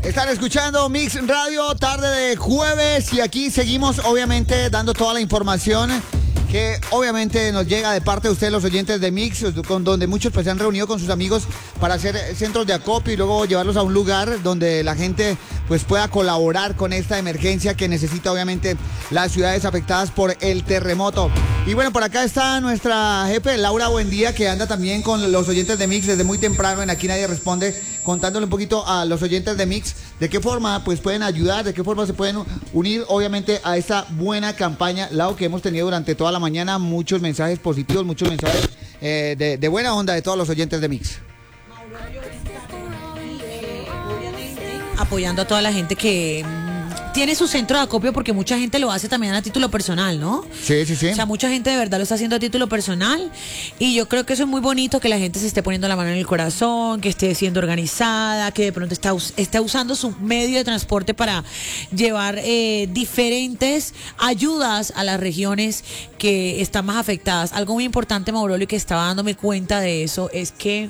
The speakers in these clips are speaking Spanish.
Están escuchando Mix Radio, tarde de jueves, y aquí seguimos obviamente dando toda la información que obviamente nos llega de parte de ustedes, los oyentes de Mix, donde muchos pues se han reunido con sus amigos para hacer centros de acopio y luego llevarlos a un lugar donde la gente pues pueda colaborar con esta emergencia que necesita obviamente las ciudades afectadas por el terremoto. Y bueno, por acá está nuestra jefe Laura Buendía, que anda también con los oyentes de Mix desde muy temprano en Aquí Nadie Responde, contándole un poquito a los oyentes de Mix de qué forma pues pueden ayudar, de qué forma se pueden unir obviamente a esta buena campaña, Lau, que hemos tenido durante toda la mañana, muchos mensajes positivos, muchos mensajes de buena onda de todos los oyentes de Mix. Apoyando a toda la gente que tiene su centro de acopio, porque mucha gente lo hace también a título personal, ¿no? Sí, sí, sí. O sea, mucha gente de verdad lo está haciendo a título personal, y yo creo que eso es muy bonito, que la gente se esté poniendo la mano en el corazón, que esté siendo organizada, que de pronto está usando su medio de transporte para llevar diferentes ayudas a las regiones que están más afectadas. Algo muy importante, Maurolio, que estaba dándome cuenta de eso, es que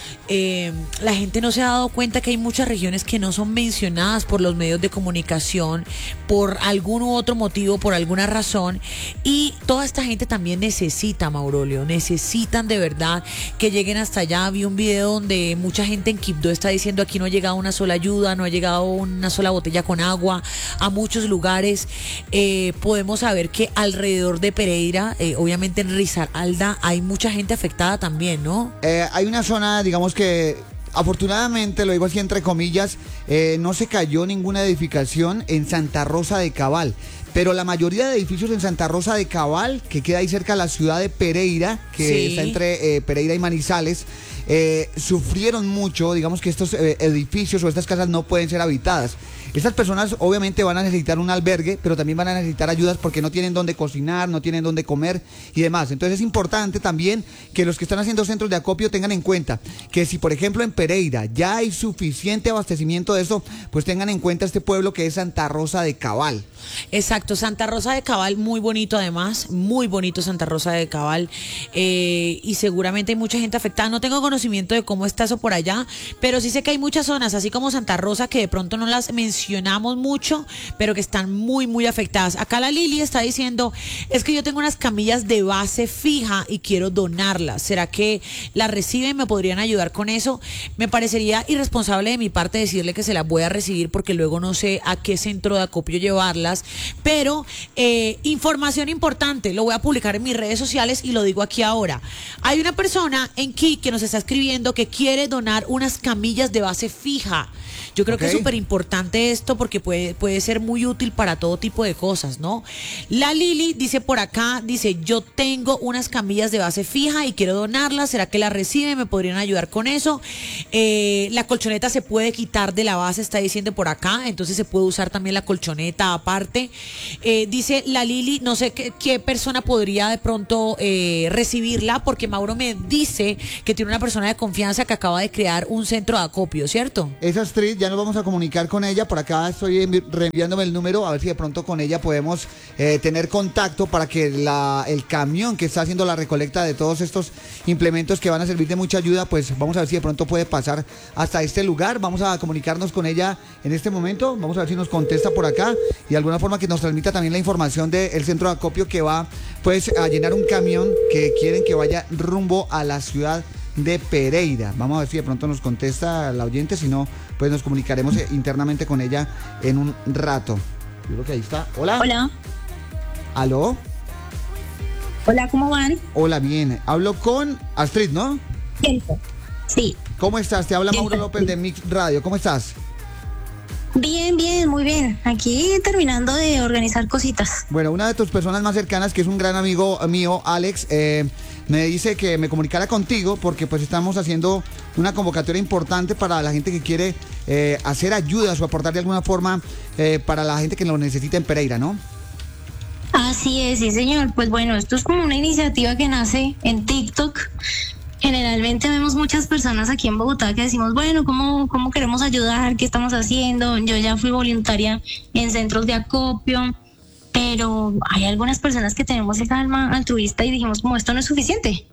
la gente no se ha dado cuenta que hay muchas regiones que no son mencionadas por los medios de comunicación por algún u otro motivo, por alguna razón, y toda esta gente también necesita, Maurolio, necesitan de verdad que lleguen hasta allá. Vi un video donde mucha gente en Quibdó está diciendo: aquí no ha llegado una sola ayuda, no ha llegado una sola botella con agua a muchos lugares. Podemos saber que alrededor de Pereira, obviamente en Risaralda, hay mucha gente afectada también, ¿no? Hay una zona, digamos que afortunadamente, lo digo así entre comillas, no se cayó ninguna edificación en Santa Rosa de Cabal, pero la mayoría de edificios en Santa Rosa de Cabal, que queda ahí cerca de la ciudad de Pereira, que sí, está entre Pereira y Manizales, sufrieron mucho. Digamos que estos edificios o estas casas no pueden ser habitadas. Estas personas obviamente van a necesitar un albergue, pero también van a necesitar ayudas porque no tienen dónde cocinar, no tienen dónde comer y demás. Entonces es importante también que los que están haciendo centros de acopio tengan en cuenta que si por ejemplo en Pereira ya hay suficiente abastecimiento de eso, pues tengan en cuenta este pueblo que es Santa Rosa de Cabal. Exacto, Santa Rosa de Cabal, muy bonito además, muy bonito Santa Rosa de Cabal, y seguramente hay mucha gente afectada. No tengo conocimiento de cómo está eso por allá, pero sí sé que hay muchas zonas, así como Santa Rosa, que de pronto no las mencionamos mucho, pero que están muy, muy afectadas. Acá la Lili está diciendo: es que yo tengo unas camillas de base fija y quiero donarlas. ¿Será que las reciben? ¿Me podrían ayudar con eso? Me parecería irresponsable de mi parte decirle que se las voy a recibir, porque luego no sé a qué centro de acopio llevarlas. Pero información importante, lo voy a publicar en mis redes sociales y lo digo aquí ahora. Hay una persona en Kik que nos está escribiendo que quiere donar unas camillas de base fija. Yo creo que es súper importante esto, porque puede ser muy útil para todo tipo de cosas, ¿no? La Lili dice por acá, dice: yo tengo unas camillas de base fija y quiero donarlas. ¿Será que las reciben? ¿Me podrían ayudar con eso? La colchoneta se puede quitar de la base, está diciendo por acá, entonces se puede usar también la colchoneta aparte. Dice la Lili, no sé qué persona podría de pronto recibirla, porque Mauro me dice que tiene una persona de confianza que acaba de crear un centro de acopio, ¿cierto? Esa Street, ya nos vamos a comunicar con ella. Por acá estoy reenviándome el número, a ver si de pronto con ella podemos tener contacto para que el camión que está haciendo la recolecta de todos estos implementos que van a servir de mucha ayuda, pues vamos a ver si de pronto puede pasar hasta este lugar. Vamos a comunicarnos con ella en este momento, vamos a ver si nos contesta por acá y de alguna forma que nos transmita también la información del centro de acopio que va pues a llenar un camión que quieren que vaya rumbo a la ciudad de Pereira. Vamos a ver si de pronto nos contesta la oyente, si no, pues nos comunicaremos internamente con ella en un rato. Yo creo que ahí está. Hola. Hola. ¿Aló? Hola, ¿cómo van? Hola, bien. Hablo con Astrid, ¿no? Sí. ¿Cómo estás? Te habla Mauro López de Mix Radio. ¿Cómo estás? Bien, bien, muy bien. Aquí terminando de organizar cositas. Bueno, una de tus personas más cercanas, que es un gran amigo mío, Alex, me dice que me comunicara contigo porque pues estamos haciendo una convocatoria importante para la gente que quiere hacer ayudas o aportar de alguna forma para la gente que lo necesita en Pereira, ¿no? Así es, sí, señor. Pues bueno, esto es como una iniciativa que nace en TikTok. Generalmente vemos muchas personas aquí en Bogotá que decimos, bueno, ¿cómo queremos ayudar? ¿Qué estamos haciendo? Yo ya fui voluntaria en centros de acopio, pero hay algunas personas que tenemos esa alma altruista y dijimos como esto no es suficiente.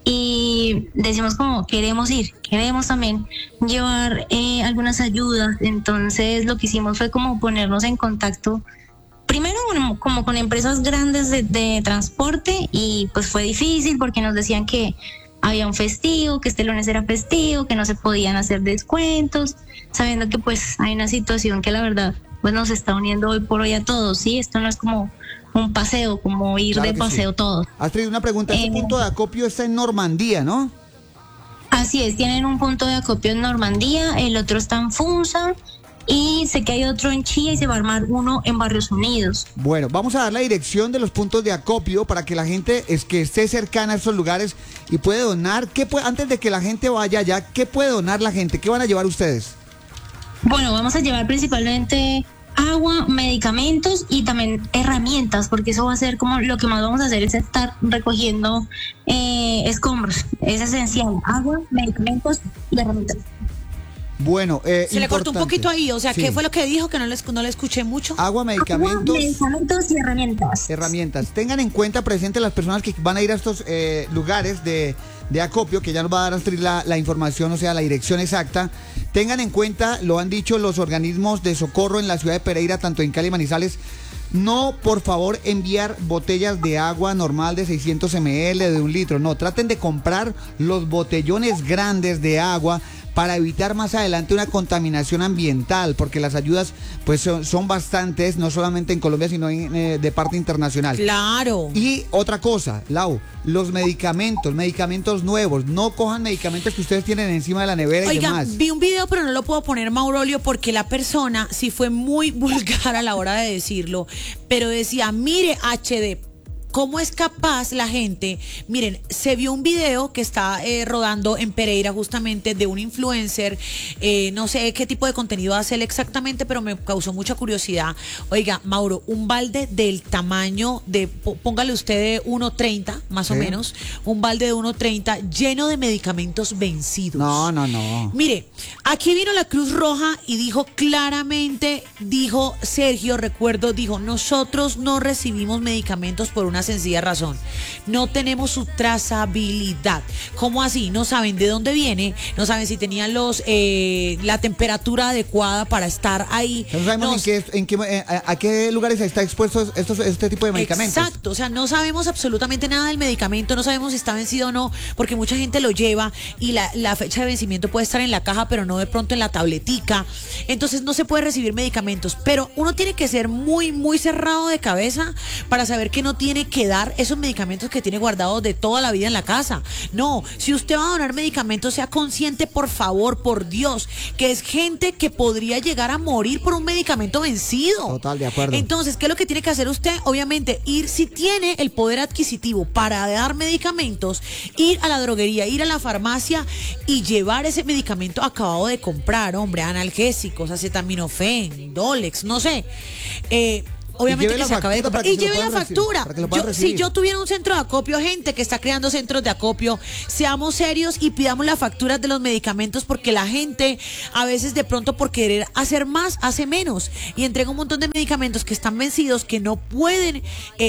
Y decimos como queremos también llevar algunas ayudas. Entonces lo que hicimos fue como ponernos en contacto primero como con empresas grandes de transporte, y pues fue difícil porque nos decían que había un festivo, que este lunes era festivo, que no se podían hacer descuentos, sabiendo que pues hay una situación que la verdad pues nos está uniendo hoy por hoy a todos, ¿sí? Esto no es como un paseo, como ir Claro de que paseo sí. todos. Astrid, una pregunta, este punto de acopio está en Normandía, ¿no? Así es, tienen un punto de acopio en Normandía, el otro está en Funza, y sé que hay otro en Chía y se va a armar uno en Barrios Unidos. Bueno, vamos a dar la dirección de los puntos de acopio para que la gente que esté cercana a estos lugares y puede donar. Antes de que la gente vaya allá, ¿qué puede donar la gente? ¿Qué van a llevar ustedes? Bueno, vamos a llevar principalmente agua, medicamentos y también herramientas, porque eso va a ser como lo que más vamos a hacer es estar recogiendo escombros. Es esencial, agua, medicamentos y herramientas. Bueno, Se le cortó un poquito ahí, o sea, Sí. ¿qué fue lo que dijo? Que no le escuché mucho. Agua, medicamentos, Medicamentos y herramientas. herramientas. Tengan en cuenta presente las personas que van a ir a estos lugares de acopio, que ya nos va a dar Astrid la información, o sea, la dirección exacta. Tengan en cuenta, lo han dicho los organismos de socorro en la ciudad de Pereira, tanto en Cali y Manizales, no, por favor, enviar botellas de agua normal de 600 ml, de 1 litro. No, traten de comprar los botellones grandes de agua para evitar más adelante una contaminación ambiental, porque las ayudas pues son bastantes, no solamente en Colombia, sino de parte internacional. Claro. Y otra cosa, Lau, los medicamentos nuevos, no cojan medicamentos que ustedes tienen encima de la nevera y Oiga, demás. vi un video, pero no lo puedo poner, Maurolio, porque la persona sí fue muy vulgar a la hora de decirlo, pero decía, mire, HD, ¿cómo es capaz la gente? Miren, se vio un video que está rodando en Pereira justamente de un influencer, no sé qué tipo de contenido hace él exactamente, pero me causó mucha curiosidad. Oiga, Mauro, un balde del tamaño de, póngale usted de 1.30 más o ¿Sí? menos, un balde de 1.30 lleno de medicamentos vencidos. No. Mire, aquí vino la Cruz Roja y dijo claramente, dijo Sergio, recuerdo, dijo, nosotros no recibimos medicamentos por una sencilla razón, no tenemos su trazabilidad. ¿Cómo así? No saben de dónde viene, no saben si tenían la temperatura adecuada para estar ahí. No sabemos a qué lugares está expuesto este tipo de medicamentos. Exacto, o sea, no sabemos absolutamente nada del medicamento, no sabemos si está vencido o no, porque mucha gente lo lleva y la fecha de vencimiento puede estar en la caja, pero no de pronto en la tabletica. Entonces no se puede recibir medicamentos, pero uno tiene que ser muy, muy cerrado de cabeza para saber que no tiene que dar esos medicamentos que tiene guardados de toda la vida en la casa. No, si usted va a donar medicamentos, sea consciente, por favor, por Dios, que es gente que podría llegar a morir por un medicamento vencido. Total, de acuerdo. Entonces, ¿qué es lo que tiene que hacer usted? Obviamente, si tiene el poder adquisitivo para dar medicamentos, ir a la droguería, ir a la farmacia y llevar ese medicamento acabado de comprar, hombre, analgésicos, acetaminofén, Dolex, no sé. Obviamente que se acabe de comprar. Y lleve la factura. Si yo tuviera un centro de acopio, gente que está creando centros de acopio, seamos serios y pidamos las facturas de los medicamentos, porque la gente a veces de pronto por querer hacer más, hace menos y entrega un montón de medicamentos que están vencidos, que no pueden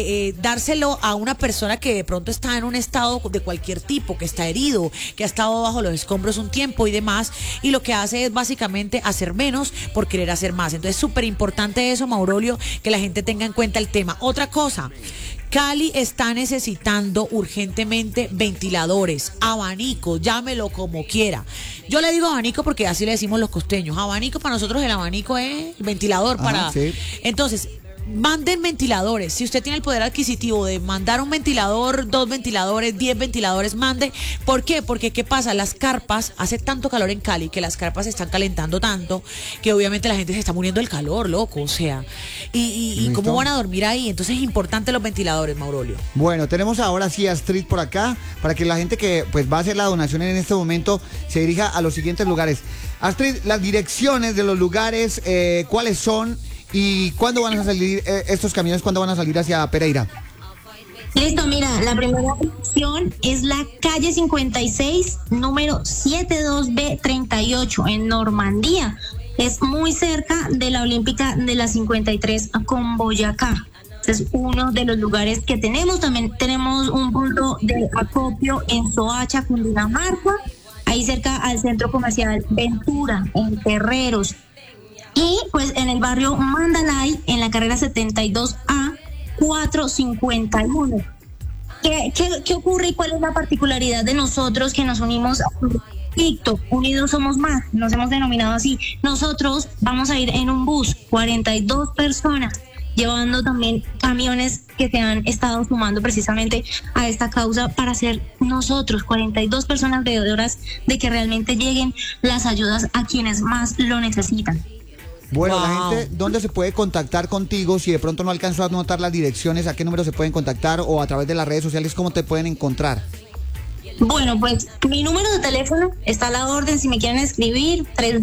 dárselo a una persona que de pronto está en un estado de cualquier tipo, que está herido, que ha estado bajo los escombros un tiempo y demás, y lo que hace es básicamente hacer menos por querer hacer más. Entonces, súper importante eso, Maurolio, que la gente tenga en cuenta el tema. Otra cosa, Cali está necesitando urgentemente ventiladores, abanicos, llámelo como quiera. Yo le digo abanico porque así le decimos los costeños. Abanico, para nosotros el abanico es el ventilador. Sí. Entonces, manden ventiladores. Si usted tiene el poder adquisitivo de mandar un ventilador, 2 ventiladores, 10 ventiladores, mande. ¿Por qué? Porque ¿qué pasa? Las carpas, hace tanto calor en Cali que las carpas se están calentando tanto que obviamente la gente se está muriendo del calor, loco. O sea, ¿y cómo van a dormir ahí? Entonces es importante los ventiladores, Maurolio. Bueno, tenemos ahora sí a Astrid por acá para que la gente que pues va a hacer la donación en este momento se dirija a los siguientes lugares. Astrid, las direcciones de los lugares, ¿cuáles son? ¿Y cuándo van a salir estos camiones? ¿Cuándo van a salir hacia Pereira? Listo, mira, la primera opción es la calle 56, número 72B38 en Normandía. Es muy cerca de la Olímpica de la 53 con Boyacá. Este es uno de los lugares que tenemos. También tenemos un punto de acopio en Soacha, Cundinamarca, ahí cerca al centro comercial Ventura, en Terreros. Y pues en el barrio Mandalay, en la carrera 72A 451. ¿Qué ocurre y cuál es la particularidad de nosotros que nos unimos a TikTok? Unidos somos más, nos hemos denominado así. Nosotros vamos a ir en un bus, 42 personas, llevando también camiones que se han estado sumando precisamente a esta causa para ser nosotros, 42 personas veedoras de que realmente lleguen las ayudas a quienes más lo necesitan. Bueno, Wow. la gente, ¿dónde se puede contactar contigo? Si de pronto no alcanzó a anotar las direcciones, ¿a qué número se pueden contactar? O a través de las redes sociales, ¿cómo te pueden encontrar? Bueno, pues mi número de teléfono está a la orden si me quieren escribir,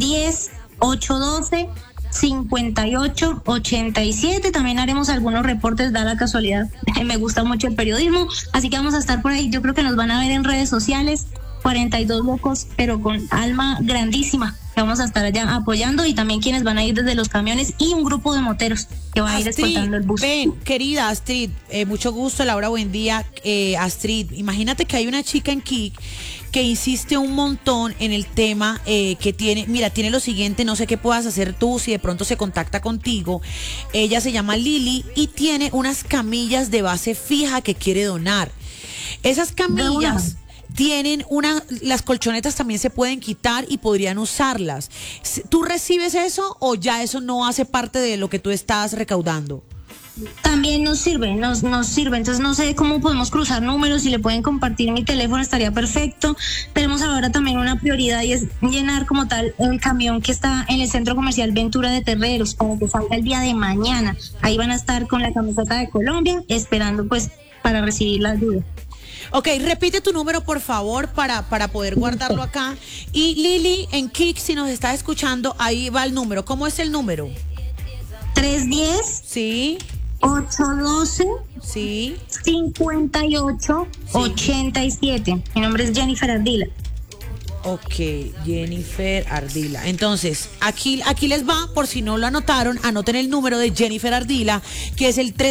310-812-5887. También haremos algunos reportes, da la casualidad. Me gusta mucho el periodismo, así que vamos a estar por ahí. Yo creo que nos van a ver en redes sociales, 42 locos, pero con alma grandísima. Vamos a estar allá apoyando y también quienes van a ir desde los camiones y un grupo de moteros que va a ir escoltando el bus. Ven, querida Astrid, mucho gusto, Laura, buen día. Astrid, imagínate que hay una chica en Kik que insiste un montón en el tema que tiene, mira, tiene lo siguiente, no sé qué puedas hacer tú si de pronto se contacta contigo. Ella se llama Lili y tiene unas camillas de base fija que quiere donar. Esas camillas tienen las colchonetas también se pueden quitar y podrían usarlas. ¿Tú recibes eso o ya eso no hace parte de lo que tú estás recaudando? También nos sirve. Entonces no sé cómo podemos cruzar números, si le pueden compartir mi teléfono estaría perfecto. Tenemos ahora también una prioridad y es llenar como tal el camión que está en el centro comercial Ventura de Terreros para que salga el día de mañana. Ahí van a estar con la camiseta de Colombia esperando pues para recibir la ayuda. Ok, repite tu número por favor para poder guardarlo acá. Y Lili, en Kik, si nos está escuchando, ahí va el número. ¿Cómo es el número? 310 Sí, 812 sí. 58 87. Mi nombre es Jennifer Ardila. Ok, Jennifer Ardila. Entonces, aquí les va, por si no lo anotaron, anoten el número de Jennifer Ardila, que es el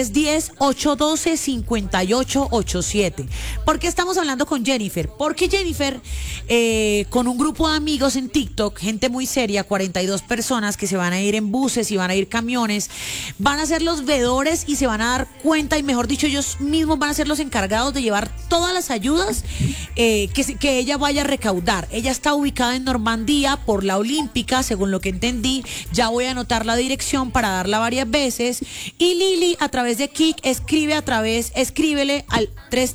310-812-5887. ¿Por qué estamos hablando con Jennifer? Porque Jennifer, con un grupo de amigos en TikTok, gente muy seria, 42 personas que se van a ir en buses y van a ir camiones, van a ser los veedores y se van a dar cuenta, y mejor dicho, ellos mismos van a ser los encargados de llevar todas las ayudas que ella vaya a recaudar. Ella está ubicada en Normandía por la Olímpica, según lo que entendí. Ya voy a anotar la dirección para darla varias veces. Y Lili, a través de Kik, escríbele al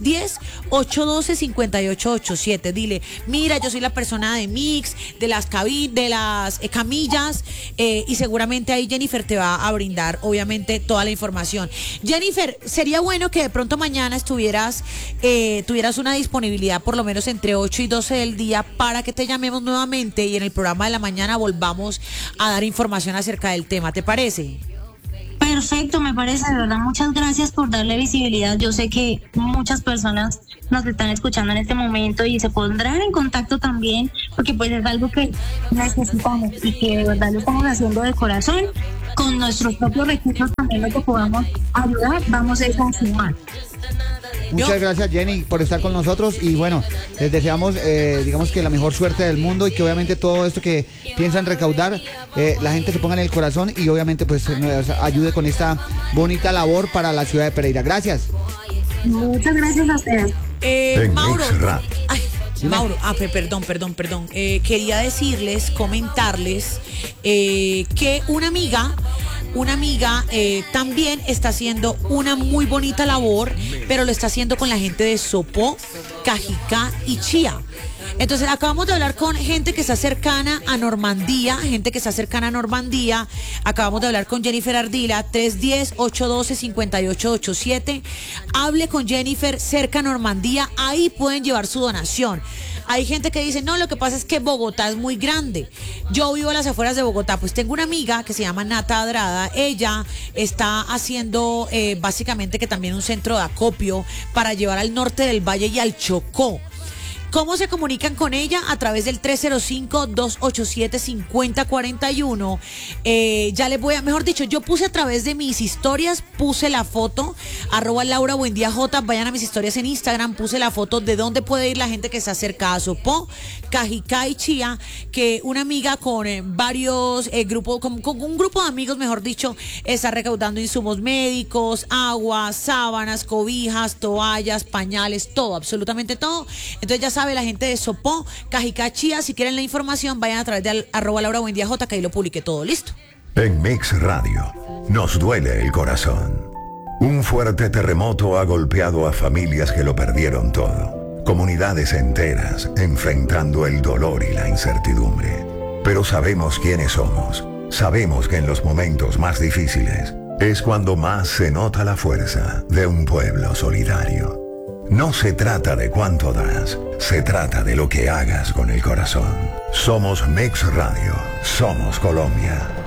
310-812-5887. Dile, mira, yo soy la persona de Mix, de las camillas, y seguramente ahí Jennifer te va a brindar, obviamente, toda la información. Jennifer, sería bueno que de pronto mañana tuvieras una disponibilidad por lo menos entre 8 y 12 del día para que te llamemos nuevamente y en el programa de la mañana volvamos a dar información acerca del tema. ¿Te parece? Perfecto, me parece, de verdad, muchas gracias por darle visibilidad. Yo sé que muchas personas nos están escuchando en este momento y se pondrán en contacto también, porque pues es algo que necesitamos y que de verdad lo estamos haciendo de corazón. Con nuestros propios recursos también lo que podamos ayudar, vamos a sumar. Muchas gracias, Jenny, por estar con nosotros y bueno, les deseamos, digamos que la mejor suerte del mundo y que obviamente todo esto que piensan recaudar, la gente se ponga en el corazón y obviamente pues nos ayude con esta bonita labor para la ciudad de Pereira. Gracias. Muchas gracias a ustedes. Mauro, Mauro, perdón. Quería decirles, comentarles que una amiga también está haciendo una muy bonita labor, pero lo está haciendo con la gente de Sopó, Cajicá y Chía. Entonces acabamos de hablar con gente que está cercana a Normandía, acabamos de hablar con Jennifer Ardila, 310-812-5887. Hable con Jennifer cerca a Normandía, ahí pueden llevar su donación. Hay gente que dice, no, lo que pasa es que Bogotá es muy grande. Yo vivo a las afueras de Bogotá. Pues tengo una amiga que se llama Nata Adrada. Ella está haciendo básicamente que también un centro de acopio para llevar al norte del valle y al Chocó. ¿Cómo se comunican con ella? A través del 305-287-5041. Ya les voy a, mejor dicho, yo puse a través de mis historias, puse la foto, @Laura Buendía J, vayan a mis historias en Instagram, puse la foto de dónde puede ir la gente que está cerca a Sopó, Cajicá y Chía, que una amiga con varios grupos, con un grupo de amigos, mejor dicho, está recaudando insumos médicos, agua, sábanas, cobijas, toallas, pañales, todo, absolutamente todo. Entonces ya sabe la gente de Sopó, Cajicá, Chía, si quieren la información, vayan a través de @Laura Buendía J, que ahí lo publiqué todo, listo. En Mix Radio, nos duele el corazón. Un fuerte terremoto ha golpeado a familias que lo perdieron todo. Comunidades enteras enfrentando el dolor y la incertidumbre. Pero sabemos quiénes somos. Sabemos que en los momentos más difíciles es cuando más se nota la fuerza de un pueblo solidario. No se trata de cuánto das, se trata de lo que hagas con el corazón. Somos Mix Radio, somos Colombia.